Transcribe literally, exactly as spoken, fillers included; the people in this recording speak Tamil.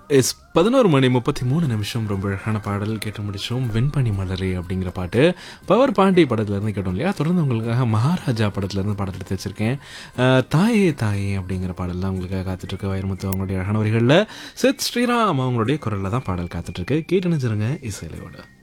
எஸ் பதினொரு மணி முப்பத்தி மூணு நிமிஷம் ரொம்ப அழகான பாடல் கேட்டு முடிச்சோம். வெண்பனி மலரே அப்படிங்கிற பாட்டு பவர் பாண்டி படத்துலேருந்து கேட்டோம் இல்லையா. தொடர்ந்து உங்களுக்காக மகாராஜா படத்துலேருந்து பாடல் எடுத்து வச்சிருக்கேன். அஹ், தாயே தாயே அப்படிங்கிற பாடல் தான் உங்களுக்காக காத்துட்ருக்கு. வைரமுத்து அவங்களுடைய அழகான வரிகளில் சித் ஸ்ரீராம் அவங்களுடைய குரலில் தான் பாடல் காத்துட்ருக்கு. கேட்டு நினைச்சிருங்க இசையிலையோட.